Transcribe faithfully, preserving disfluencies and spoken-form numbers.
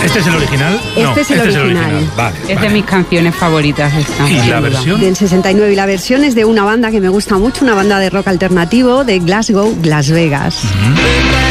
¿Este es el original? Este no, es el este original. Es, el original. Vale, es vale. de mis canciones favoritas esta. ¿Y la versión? Del sesenta y nueve. Y la versión es de una banda que me gusta mucho, una banda de rock alternativo de Glasgow, Las Vegas. Mm.